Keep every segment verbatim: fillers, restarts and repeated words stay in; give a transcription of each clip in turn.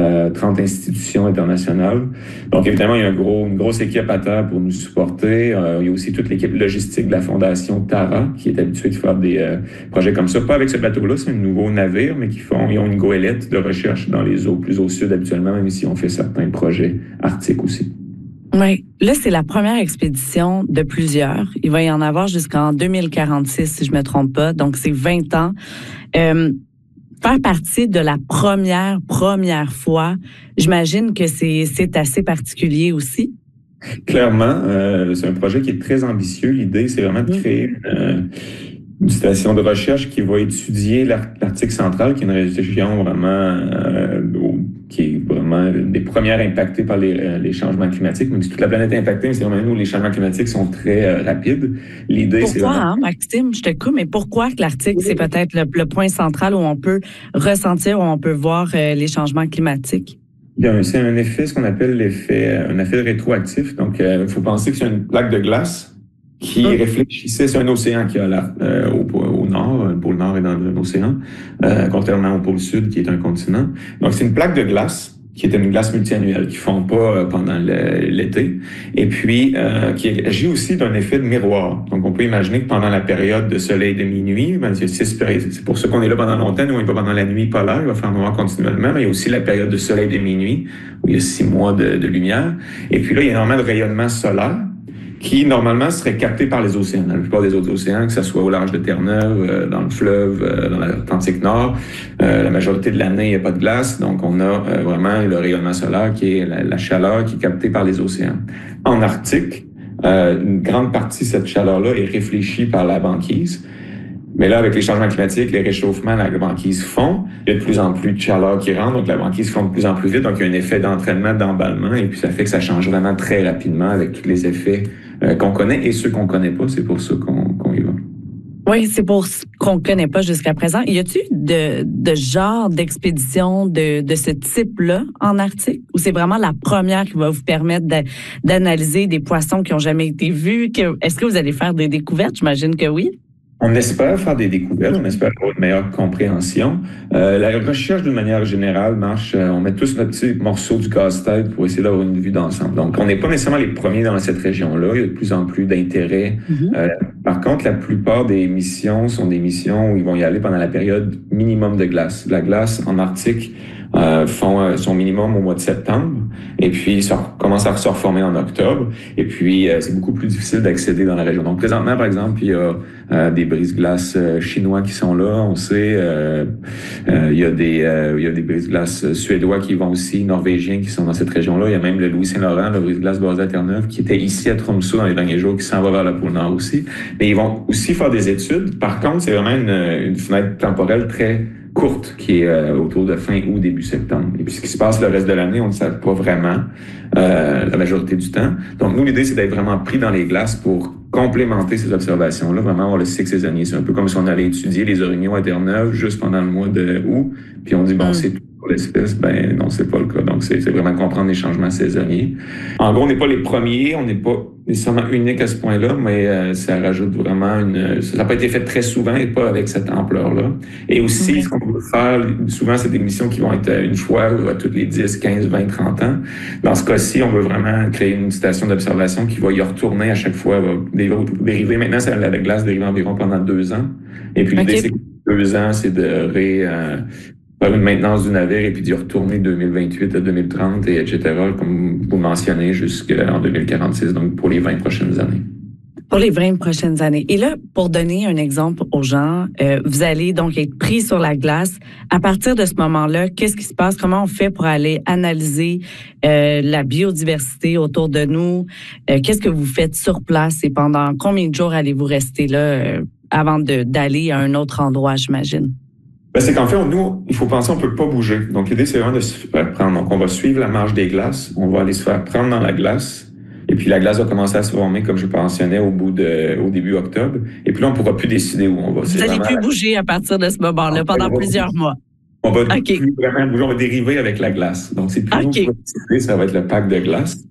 euh, trente institutions internationales. Donc, évidemment, il y a un gros, une grosse équipe à terre pour nous supporter. Euh, il y a aussi toute l'équipe logistique de la Fondation Tara, qui est habituée de faire des euh, projets comme ça. Pas avec ce bateau-là, c'est un nouveau navire, mais qui font, ils ont une goélette de recherche dans les eaux plus au sud habituellement, même si on fait certains projets arctiques aussi. Oui. Là, c'est la première expédition de plusieurs. Il va y en avoir jusqu'en deux mille quarante-six, si je ne me trompe pas. Donc, c'est vingt ans. Euh, faire partie de la première, première fois, j'imagine que c'est, c'est assez particulier aussi. Clairement, euh, c'est un projet qui est très ambitieux. L'idée, c'est vraiment de créer une, euh, une station de recherche qui va étudier l'Arctique central, qui est une région vraiment euh, qui est vraiment une des premières impactées par les, les changements climatiques. Même si toute la planète est impactée, mais c'est vraiment nous où les changements climatiques sont très euh, rapides. L'idée, pourquoi, c'est vraiment... hein, Maxime, je te coupe, mais pourquoi que l'Arctique, c'est peut-être le, le point central où on peut ressentir, où on peut voir euh, les changements climatiques? Bien, c'est un effet, ce qu'on appelle l'effet, un effet rétroactif. Donc, il euh, faut penser que c'est une plaque de glace qui mmh. réfléchissait, c'est un océan qui a là, euh, au, au nord, le pôle nord est dans un océan, euh, contrairement au pôle sud qui est un continent. Donc, c'est une plaque de glace qui était une glace multiannuelle, qui ne fond pas pendant le, l'été, et puis euh, qui agit aussi d'un effet de miroir. Donc, on peut imaginer que pendant la période de soleil de minuit, ben, c'est, c'est pour ça qu'on est là pendant longtemps, nous on n'est pas pendant la nuit polaire, il va faire noir continuellement, mais il y a aussi la période de soleil de minuit, où il y a six mois de, de lumière, et puis là, il y a énormément de rayonnement solaire, qui, normalement, serait capté par les océans. Dans la plupart des autres océans, que ce soit au large de Terre-Neuve, euh, dans le fleuve, euh, dans l'Atlantique Nord, euh, la majorité de l'année, il n'y a pas de glace. Donc, on a euh, vraiment le rayonnement solaire, qui est la, la chaleur qui est captée par les océans. En Arctique, euh, une grande partie de cette chaleur-là est réfléchie par la banquise. Mais là, avec les changements climatiques, les réchauffements, la banquise fond. Il y a de plus en plus de chaleur qui rentre, donc la banquise fond de plus en plus vite. Donc, il y a un effet d'entraînement, d'emballement, et puis ça fait que ça change vraiment très rapidement avec tous les effets euh, qu'on connaît et ceux qu'on connaît pas. C'est pour ça qu'on, qu'on y va. Oui, c'est pour ce qu'on ne connaît pas jusqu'à présent. Y a-t-il de, de genre d'expédition de, de ce type-là en Arctique? Ou c'est vraiment la première qui va vous permettre de, d'analyser des poissons qui n'ont jamais été vus? Que, est-ce que vous allez faire des découvertes? J'imagine que oui. On espère faire des découvertes, on espère avoir une meilleure compréhension. Euh, la recherche, d'une manière générale, marche. Euh, on met tous notre petit morceau du casse-tête pour essayer d'avoir une vue d'ensemble. Donc, on n'est pas nécessairement les premiers dans cette région-là. Il y a de plus en plus d'intérêt. Mm-hmm. Euh, par contre, la plupart des missions sont des missions où ils vont y aller pendant la période minimum de glace. La glace en Arctique euh, font euh, son minimum au mois de septembre, et puis ça commence à se reformer en octobre. Et puis, euh, c'est beaucoup plus difficile d'accéder dans la région. Donc, présentement, par exemple, il y a euh, des brise-glaces euh, chinois qui sont là. On sait, euh, euh, il y a des, euh, il y a des brise-glaces suédois qui vont aussi, norvégiens qui sont dans cette région-là. Il y a même le Louis-Saint-Laurent, le brise-glace basé à Terre-Neuve, qui était ici à Tromsø dans les derniers jours, qui s'en va vers le pôle Nord aussi. Mais ils vont aussi faire des études. Par contre, c'est vraiment une, une fenêtre temporelle très courte qui est euh, autour de fin août, début septembre. Et puis ce qui se passe le reste de l'année, on ne sait pas vraiment euh, la majorité du temps. Donc nous, l'idée, c'est d'être vraiment pris dans les glaces pour complémenter ces observations-là, vraiment avoir le cycle saisonnier. C'est un peu comme si on allait étudier les orignaux à Terre-Neuve juste pendant le mois de août, puis on dit, bon, c'est tout pour l'espèce. Ben non, c'est pas le cas. Donc, c'est, c'est vraiment comprendre les changements saisonniers. En gros, on n'est pas les premiers, on n'est pas nécessairement unique à ce point-là, mais euh, ça rajoute vraiment une... Ça n'a pas été fait très souvent et pas avec cette ampleur-là. Et aussi, ce qu'on peut faire, souvent, c'est des missions qui vont être une fois ou à toutes les dix, quinze, vingt, trente ans. Dans ce cas-ci, on veut vraiment créer une station d'observation qui va y retourner à chaque fois, va dériver. Maintenant, c'est la glace dérive environ pendant deux ans. Et puis, l'idée, okay. c'est que deux ans, c'est de ré... Euh, faire une maintenance du navire et puis d'y retourner deux mille vingt-huit à deux mille trente et et cetera, comme vous mentionnez, jusqu'en deux mille quarante-six, donc pour les vingt prochaines années. Pour les vingt prochaines années. Et là, pour donner un exemple aux gens, euh, vous allez donc être pris sur la glace. À partir de ce moment-là, qu'est-ce qui se passe? Comment on fait pour aller analyser euh, la biodiversité autour de nous? Euh, qu'est-ce que vous faites sur place et pendant combien de jours allez-vous rester là euh, avant de, d'aller à un autre endroit, j'imagine? Ben, c'est qu'en fait, nous, il faut penser, on peut pas bouger. Donc, l'idée, c'est vraiment de se faire prendre. Donc, on va suivre la marche des glaces. On va aller se faire prendre dans la glace. Et puis, la glace va commencer à se former, comme je mentionnais, au bout de, au début octobre. Et puis là, on pourra plus décider où on va. Vous n'allez plus bouger à partir de ce moment-là, en pendant plusieurs va, mois. On va okay. plus vraiment bouger, on va dériver avec la glace. Donc, c'est plus okay. nous qui va décider, ça va être le pack de glace.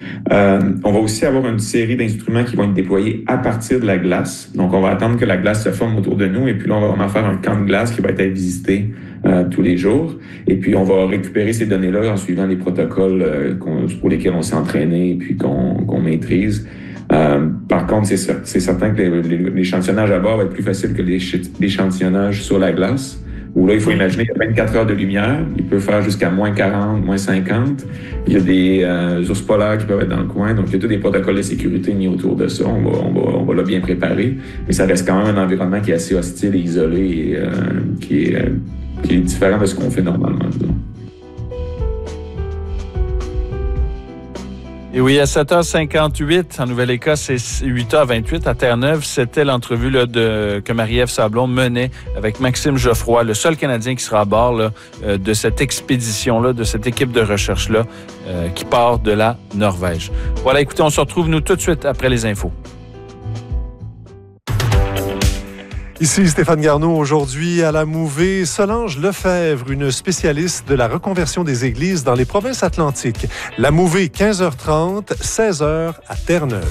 Euh, on va aussi avoir une série d'instruments qui vont être déployés à partir de la glace. Donc, on va attendre que la glace se forme autour de nous et puis là, on va vraiment faire un camp de glace qui va être visité euh, tous les jours. Et puis, on va récupérer ces données-là en suivant les protocoles euh, qu'on, pour lesquels on s'est entraîné et puis qu'on, qu'on maîtrise. Euh, par contre, c'est, c'est certain que les, les, l'échantillonnage à bord va être plus facile que l'échantillonnage sur la glace, où là, il faut imaginer qu'il y a vingt-quatre heures de lumière, il peut faire jusqu'à moins quarante, moins cinquante. Il y a des euh, ours polaires qui peuvent être dans le coin, donc il y a tous des protocoles de sécurité mis autour de ça. On va, on va, on va là bien préparer, mais ça reste quand même un environnement qui est assez hostile et isolé et euh, qui, est, euh, qui est différent de ce qu'on fait normalement, disons. Et oui, à sept heures cinquante-huit, en Nouvelle-Écosse, c'est huit heures vingt-huit à Terre-Neuve. C'était l'entrevue là, de, que Marie-Ève Sablon menait avec Maxime Geoffroy, le seul Canadien qui sera à bord là, de cette expédition-là, de cette équipe de recherche-là, euh, qui part de la Norvège. Voilà, écoutez, on se retrouve, nous, tout de suite après les infos. Ici Stéphane Garneau, aujourd'hui à la Mouvée, Solange Lefebvre, une spécialiste de la reconversion des églises dans les provinces atlantiques. La Mouvée, quinze heures trente, seize heures à Terre-Neuve.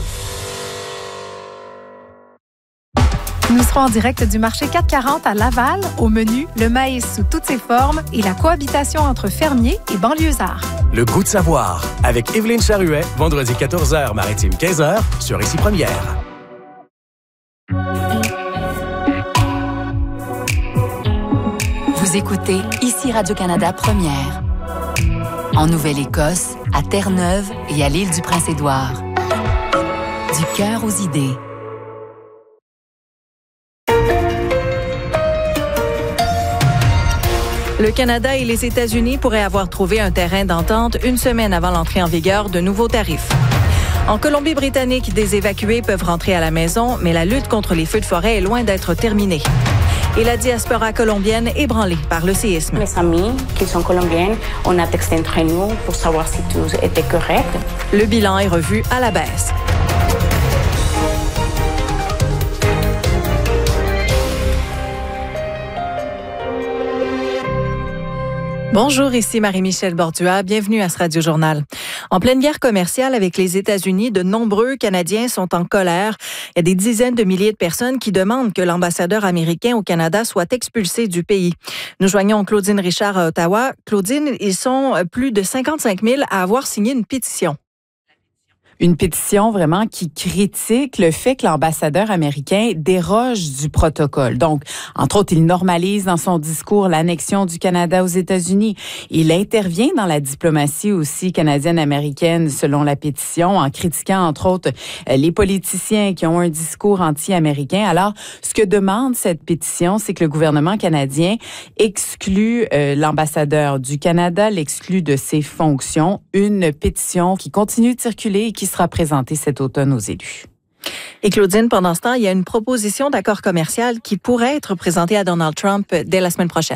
Nous serons en direct du marché quatre cent quarante à Laval. Au menu, le maïs sous toutes ses formes et la cohabitation entre fermiers et banlieusards. Le goût de savoir, avec Évelyne Charuet, vendredi quatorze heures, maritime quinze heures, sur Ici Première. Vous écoutez Ici Radio-Canada Première. En Nouvelle-Écosse, à Terre-Neuve et à l'île du Prince-Édouard. Du cœur aux idées. Le Canada et les États-Unis pourraient avoir trouvé un terrain d'entente une semaine avant l'entrée en vigueur de nouveaux tarifs. En Colombie-Britannique, des évacués peuvent rentrer à la maison, mais la lutte contre les feux de forêt est loin d'être terminée. Et la diaspora colombienne ébranlée par le séisme. Mes amis qui sont colombiennes, on a texté entre nous pour savoir si tout était correct. Le bilan est revu à la baisse. Bonjour, ici Marie-Michel Bordua. Bienvenue à ce Radio-Journal. En pleine guerre commerciale avec les États-Unis, de nombreux Canadiens sont en colère. Il y a des dizaines de milliers de personnes qui demandent que l'ambassadeur américain au Canada soit expulsé du pays. Nous joignons Claudine Richard à Ottawa. Claudine, ils sont plus de cinquante-cinq mille à avoir signé une pétition. Une pétition vraiment qui critique le fait que l'ambassadeur américain déroge du protocole. Donc, entre autres, il normalise dans son discours l'annexion du Canada aux États-Unis. Il intervient dans la diplomatie aussi canadienne-américaine, selon la pétition, en critiquant, entre autres, les politiciens qui ont un discours anti-américain. Alors, ce que demande cette pétition, c'est que le gouvernement canadien exclue euh, l'ambassadeur du Canada, l'exclut de ses fonctions. Une pétition qui continue de circuler et qui sera présentée cet automne aux élus. Et Claudine, pendant ce temps, il y a une proposition d'accord commercial qui pourrait être présentée à Donald Trump dès la semaine prochaine.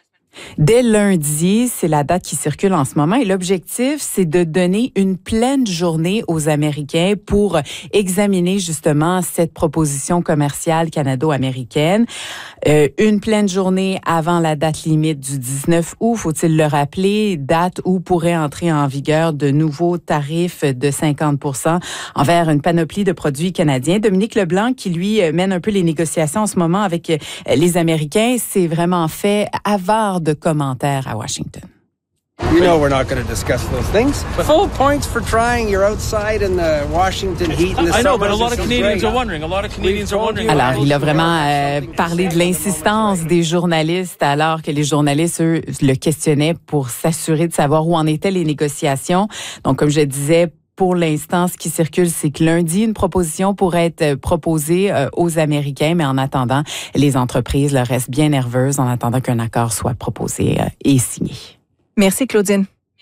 Dès lundi, c'est la date qui circule en ce moment et l'objectif, c'est de donner une pleine journée aux Américains pour examiner justement cette proposition commerciale canado-américaine. Euh, une pleine journée avant la date limite du dix-neuf août, faut-il le rappeler, date où pourraient entrer en vigueur de nouveaux tarifs de cinquante pour cent envers une panoplie de produits canadiens. Dominique Leblanc, qui lui mène un peu les négociations en ce moment avec les Américains, s'est vraiment fait avare de commentaires à Washington. You know we're not going to discuss those things. Full points for trying. You're outside in the Washington heat in the summer. I know, but a lot of Canadians are wondering. A lot of Canadians are wondering. Alors, il a vraiment euh, parlé de l'insistance des journalistes, alors que les journalistes, eux, le questionnaient pour s'assurer de savoir où en étaient les négociations. Donc, comme je disais, pour l'instant, ce qui circule, c'est que lundi, une proposition pourrait être proposée euh, aux Américains, mais en attendant, les entreprises leur restent bien nerveuses en attendant qu'un accord soit proposé euh, et signé. Merci, Claudine.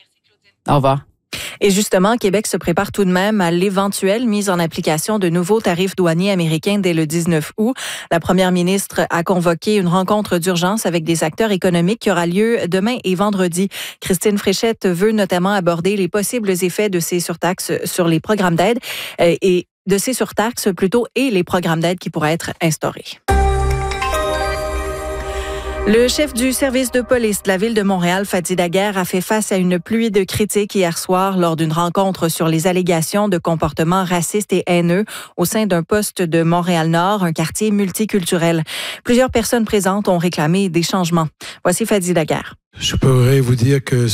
Au revoir. Et justement, Québec se prépare tout de même à l'éventuelle mise en application de nouveaux tarifs douaniers américains dès le dix-neuf août. La première ministre a convoqué une rencontre d'urgence avec des acteurs économiques qui aura lieu demain et vendredi. Christine Fréchette veut notamment aborder les possibles effets de ces surtaxes sur les programmes d'aide et de ces surtaxes plutôt et les programmes d'aide qui pourraient être instaurés. Le chef du service de police de la ville de Montréal, Fadi Daguerre, a fait face à une pluie de critiques hier soir lors d'une rencontre sur les allégations de comportements racistes et haineux au sein d'un poste de Montréal-Nord, un quartier multiculturel. Plusieurs personnes présentes ont réclamé des changements. Voici Fadi Daguerre. Je pourrais vous dire que